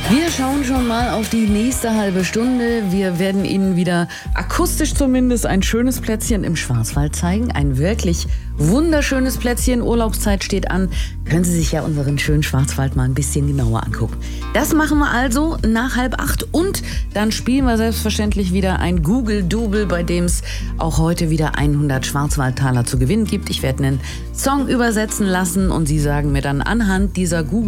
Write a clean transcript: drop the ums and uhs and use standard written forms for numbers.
Wir schauen schon mal auf die nächste halbe Stunde. Wir werden Ihnen wieder akustisch zumindest ein schönes Plätzchen im Schwarzwald zeigen. Ein wirklich wunderschönes Plätzchen. Urlaubszeit steht an. Können Sie sich ja unseren schönen Schwarzwald mal ein bisschen genauer angucken. Das machen wir also nach 7:30 und dann spielen wir selbstverständlich wieder ein Google-Double, bei dem es auch heute wieder 100 Schwarzwaldtaler zu gewinnen gibt. Ich werde einen Song übersetzen lassen und Sie sagen mir dann anhand dieser Google